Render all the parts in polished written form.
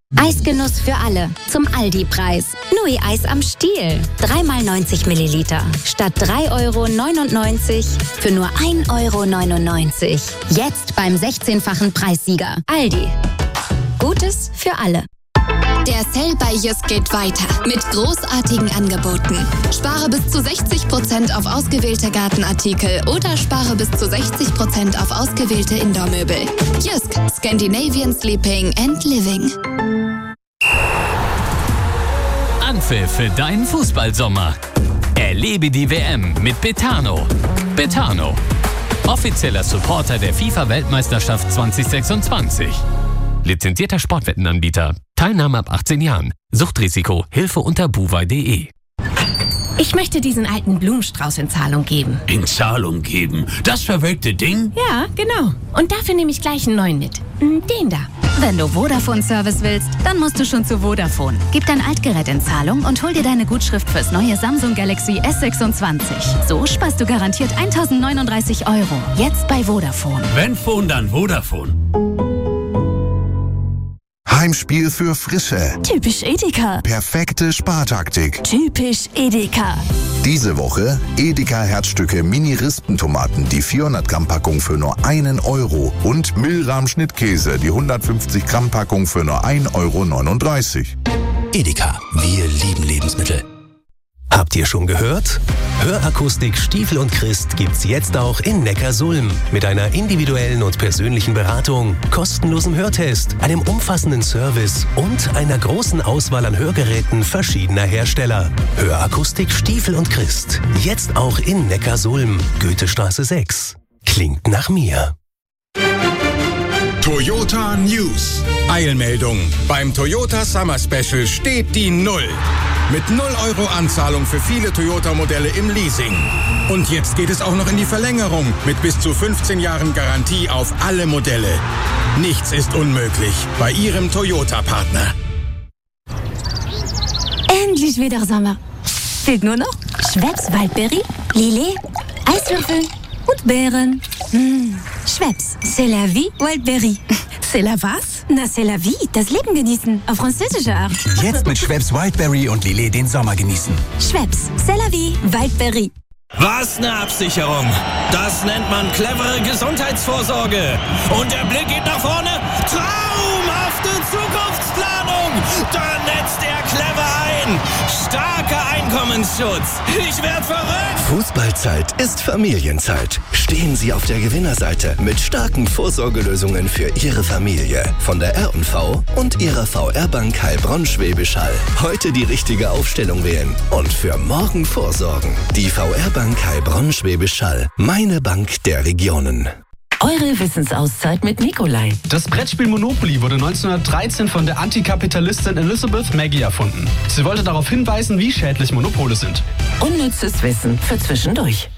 Eisgenuss für alle. Zum Aldi-Preis. Nui Eis am Stiel. 3x90 Milliliter. Statt 3,99 € für nur 1,99 €. Jetzt beim 16-fachen Preissieger. Aldi. Gutes für alle. Der Sale bei Jysk geht weiter mit großartigen Angeboten. Spare bis zu 60% auf ausgewählte Gartenartikel oder spare bis zu 60% auf ausgewählte Indoor-Möbel. Jysk, Scandinavian Sleeping and Living. Anpfiff für deinen Fußballsommer. Erlebe die WM mit Betano. Betano, offizieller Supporter der FIFA-Weltmeisterschaft 2026. Lizenzierter Sportwettenanbieter. Teilnahme ab 18 Jahren. Suchtrisiko. Hilfe unter buwei.de. Ich möchte diesen alten Blumenstrauß in Zahlung geben. In Zahlung geben? Das verwelkte Ding? Ja, genau. Und dafür nehme ich gleich einen neuen mit. Den da. Wenn du Vodafone-Service willst, dann musst du schon zu Vodafone. Gib dein Altgerät in Zahlung und hol dir deine Gutschrift fürs neue Samsung Galaxy S26. So sparst du garantiert 1.039 €. Jetzt bei Vodafone. Wenn Phone, dann Vodafone. Heimspiel für Frische. Typisch Edeka. Perfekte Spartaktik. Typisch Edeka. Diese Woche Edeka Herzstücke Mini-Rispentomaten, die 400 Gramm Packung für nur 1 € und Milram Schnittkäse, die 150 Gramm Packung für nur 1,39 €. Edeka, wir lieben Lebensmittel. Habt ihr schon gehört? Hörakustik Stiefel und Christ gibt's jetzt auch in Neckarsulm. Mit einer individuellen und persönlichen Beratung, kostenlosem Hörtest, einem umfassenden Service und einer großen Auswahl an Hörgeräten verschiedener Hersteller. Hörakustik Stiefel und Christ. Jetzt auch in Neckarsulm. Goethestraße 6. Klingt nach mir. Toyota News. Eilmeldung. Beim Toyota Summer Special steht die 0. Mit 0 € Anzahlung für viele Toyota-Modelle im Leasing. Und jetzt geht es auch noch in die Verlängerung mit bis zu 15 Jahren Garantie auf alle Modelle. Nichts ist unmöglich bei Ihrem Toyota-Partner. Endlich wieder Sommer. Fehlt nur noch Schweppes Waldbeere, Lillet, Eiswürfel und Beeren. Schweppes, c'est la vie, Waldbeere. C'est la was? Na, c'est la vie, das Leben genießen, auf französische Art. Jetzt mit Schweppes Wildberry und Lillet den Sommer genießen. Schweppes, c'est la vie, Waldberry. Was eine Absicherung. Das nennt man clevere Gesundheitsvorsorge. Und der Blick geht nach vorne. Traumhafte Zukunftsplanung. Da netzt er clever ein. Starker Einkommensschutz. Ich werd verrückt. Fußballzeit ist Familienzeit. Stehen Sie auf der Gewinnerseite mit starken Vorsorgelösungen für Ihre Familie. Von der R&V und Ihrer VR-Bank Heilbronn-Schwäbisch Hall. Heute die richtige Aufstellung wählen und für morgen vorsorgen. Die VR-Bank Heilbronn-Schwäbisch Hall. Meine Bank der Regionen. Eure Wissensauszeit mit Nikolai. Das Brettspiel Monopoly wurde 1913 von der Antikapitalistin Elizabeth Maggie erfunden. Sie wollte darauf hinweisen, wie schädlich Monopole sind. Unnützes Wissen für zwischendurch.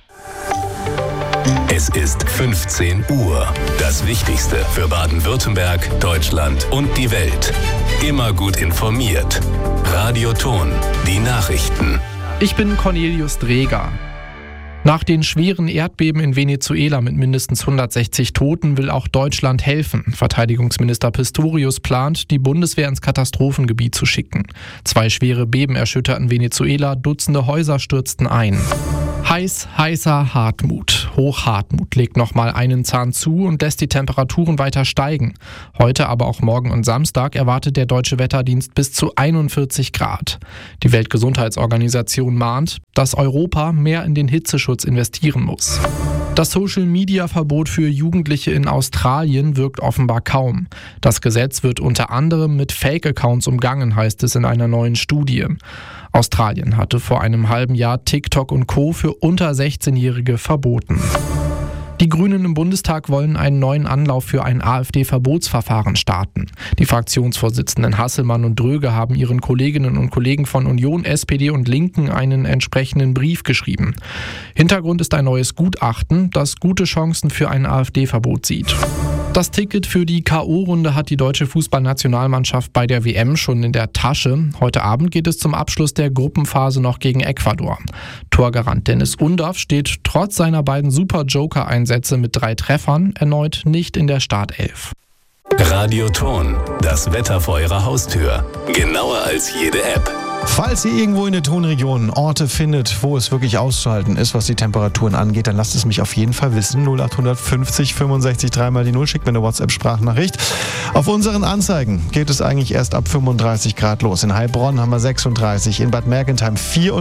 Es ist 15 Uhr. Das Wichtigste für Baden-Württemberg, Deutschland und die Welt. Immer gut informiert. Radio Thon, die Nachrichten. Ich bin Cornelius Dreger. Nach den schweren Erdbeben in Venezuela mit mindestens 160 Toten will auch Deutschland helfen. Verteidigungsminister Pistorius plant, die Bundeswehr ins Katastrophengebiet zu schicken. 2 schwere Beben erschütterten Venezuela, Dutzende Häuser stürzten ein. Heißer Hartmut. Hochhartmut legt nochmal einen Zahn zu und lässt die Temperaturen weiter steigen. Heute, aber auch morgen und Samstag erwartet der Deutsche Wetterdienst bis zu 41 Grad. Die Weltgesundheitsorganisation mahnt, dass Europa mehr in den Hitzeschutz investieren muss. Das Social-Media-Verbot für Jugendliche in Australien wirkt offenbar kaum. Das Gesetz wird unter anderem mit Fake-Accounts umgangen, heißt es in einer neuen Studie. Australien hatte vor einem halben Jahr TikTok und Co. für unter 16-Jährige verboten. Die Grünen im Bundestag wollen einen neuen Anlauf für ein AfD-Verbotsverfahren starten. Die Fraktionsvorsitzenden Hasselmann und Dröge haben ihren Kolleginnen und Kollegen von Union, SPD und Linken einen entsprechenden Brief geschrieben. Hintergrund ist ein neues Gutachten, das gute Chancen für ein AfD-Verbot sieht. Das Ticket für die K.O.-Runde hat die deutsche Fußballnationalmannschaft bei der WM schon in der Tasche. Heute Abend geht es zum Abschluss der Gruppenphase noch gegen Ecuador. Torgarant Dennis Undaff steht trotz seiner beiden Super-Joker-Einsätze mit 3 Treffern erneut nicht in der Startelf. Radioton, das Wetter vor Ihrer Haustür. Genauer als jede App. Falls ihr irgendwo in der Tonregion Orte findet, wo es wirklich auszuhalten ist, was die Temperaturen angeht, dann lasst es mich auf jeden Fall wissen. 0850 65 3 die 0, schickt mir eine WhatsApp-Sprachnachricht. Auf unseren Anzeigen geht es eigentlich erst ab 35 Grad los. In Heilbronn haben wir 36, in Bad Mergentheim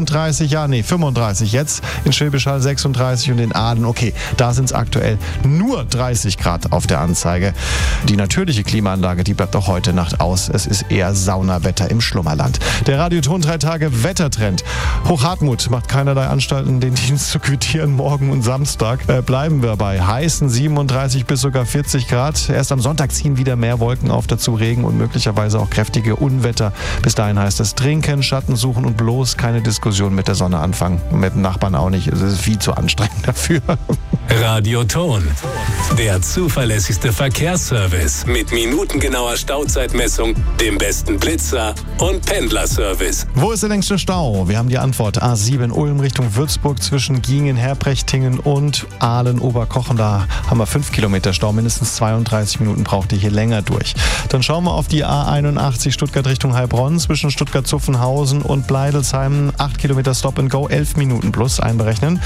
35 jetzt, in Schwäbisch Hall 36 und in Aden, okay, da sind es aktuell nur 30 Grad auf der Anzeige. Die natürliche Klimaanlage, die bleibt auch heute Nacht aus. Es ist eher Saunawetter im Schlummerland. Der Radioton 3 Tage Wettertrend. Hochhartmut macht keinerlei Anstalten, den Dienst zu quittieren. Morgen und Samstag bleiben wir bei heißen 37 bis sogar 40 Grad. Erst am Sonntag ziehen wieder mehr Wolken auf, dazu Regen und möglicherweise auch kräftige Unwetter. Bis dahin heißt es trinken, Schatten suchen und bloß keine Diskussion mit der Sonne anfangen. Mit dem Nachbarn auch nicht. Es ist viel zu anstrengend dafür. Radioton, der zuverlässigste Verkehrsservice mit minutengenauer Stauzeitmessung, dem besten Blitzer und Pendlerservice. Wo ist der längste Stau? Wir haben die Antwort. A7 Ulm Richtung Würzburg zwischen Giengen, Herprechtingen und Aalen-Oberkochen. Da haben wir 5 Kilometer Stau. Mindestens 32 Minuten braucht ihr hier länger durch. Dann schauen wir auf die A81 Stuttgart Richtung Heilbronn zwischen Stuttgart-Zuffenhausen und Bleidelsheim. 8 Kilometer Stop and Go, 11 Minuten plus einberechnen.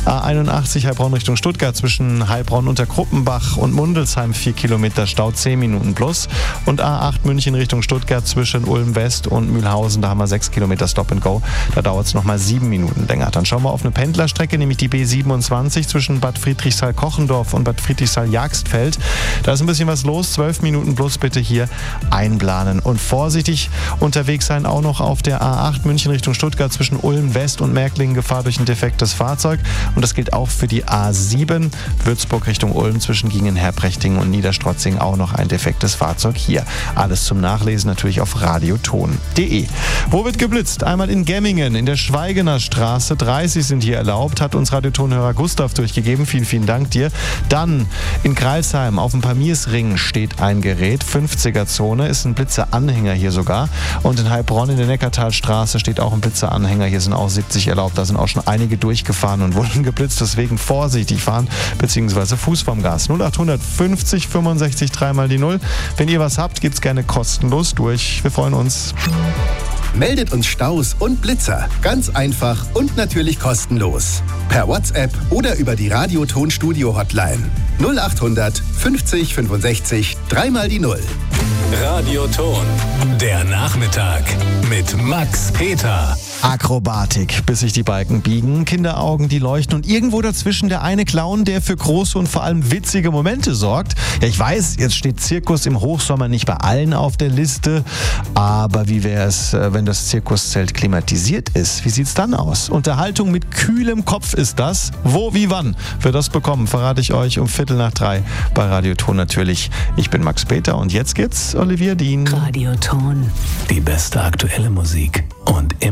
A81 Heilbronn Richtung Stuttgart zwischen Heilbronn unter Kruppenbach und Mundelsheim 4 Kilometer Stau, 10 Minuten plus. Und A8 München Richtung Stuttgart zwischen Ulm West und Mühlhausen, da haben wir 6 Kilometer Stop and Go. Da dauert es nochmal 7 Minuten länger. Dann schauen wir auf eine Pendlerstrecke, nämlich die B27 zwischen Bad Friedrichsthal-Kochendorf und Bad Friedrichsthal-Jagstfeld. Da ist ein bisschen was los, 12 Minuten plus bitte hier einplanen. Und vorsichtig unterwegs sein auch noch auf der A8 München Richtung Stuttgart zwischen Ulm West und Märklingen, Gefahr durch ein defektes Fahrzeug. Und das gilt auch für die A7 Würzburg Richtung Ulm zwischen Giengen, Herprechtingen und Niederstrotzing, auch noch ein defektes Fahrzeug hier. Alles zum Nachlesen natürlich auf radioton.de. Wo wird geblitzt? Einmal in Gemmingen, in der Schweigener Straße. 30 sind hier erlaubt, hat uns Radiotonhörer Gustav durchgegeben. Vielen, vielen Dank dir. Dann in Kreilsheim auf dem Pamirsring steht ein Gerät. 50er-Zone, ist ein Blitzeranhänger hier sogar. Und in Heilbronn in der Neckartalstraße steht auch ein Blitzeranhänger. Hier sind auch 70 erlaubt. Da sind auch schon einige durchgefahren und wurden geblitzt. Deswegen vorsichtig fahren bzw. Fuß vom Gas. 0850 65 3 die 0. Wenn ihr was habt, geht's gerne kostenlos durch. Wir freuen uns. Meldet uns Staus und Blitzer. Ganz einfach und natürlich kostenlos. Per WhatsApp oder über die Radioton-Studio-Hotline. 0800 50 65 3 die 0. Radioton, der Nachmittag mit Max Peter. Akrobatik, bis sich die Balken biegen, Kinderaugen, die leuchten und irgendwo dazwischen der eine Clown, der für große und vor allem witzige Momente sorgt. Ja, ich weiß, jetzt steht Zirkus im Hochsommer nicht bei allen auf der Liste, aber wie wäre es, wenn das Zirkuszelt klimatisiert ist? Wie sieht's dann aus? Unterhaltung mit kühlem Kopf ist das. Wo, wie, wann wir das bekommen, verrate ich euch um 2:15 bei Radioton natürlich. Ich bin Max Peter und jetzt geht's Olivia Dien. Radioton, die beste aktuelle Musik und immer